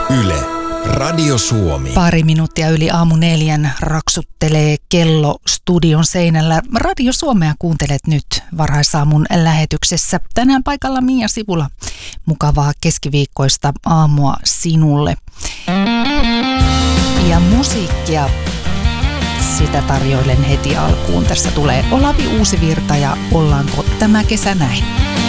Yle, Radio Suomi. Pari minuuttia yli 3:00 raksuttelee kello studion seinällä. Radio Suomea kuuntelet nyt varhaisaamun lähetyksessä. Tänään paikalla Mia Sivula. Mukavaa keskiviikkoista aamua sinulle. Ja musiikkia, sitä tarjoilen heti alkuun. Tässä tulee Olavi Uusivirta ja Ollaanko tämä kesä näin?